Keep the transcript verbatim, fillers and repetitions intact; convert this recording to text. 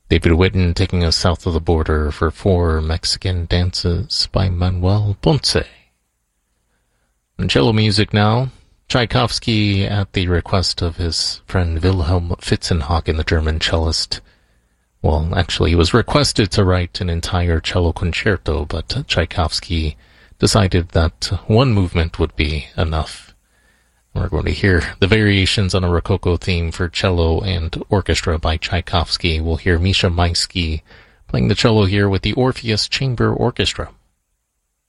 David Whitten taking us south of the border for Four Mexican Dances by Manuel Ponce. And cello music now. Tchaikovsky, at the request of his friend Wilhelm Fitzenhagen, the German cellist. Well, actually, he was requested to write an entire cello concerto, but Tchaikovsky decided that one movement would be enough. We're going to hear the variations on a Rococo theme for cello and orchestra by Tchaikovsky. We'll hear Misha Maisky playing the cello here with the Orpheus Chamber Orchestra.